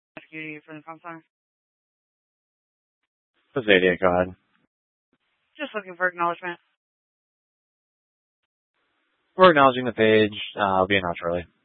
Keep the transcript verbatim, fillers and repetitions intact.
Executing for the comp center. This is eighty-eight, go ahead. Just looking for acknowledgement. We're acknowledging the page. Uh, I'll be in out shortly.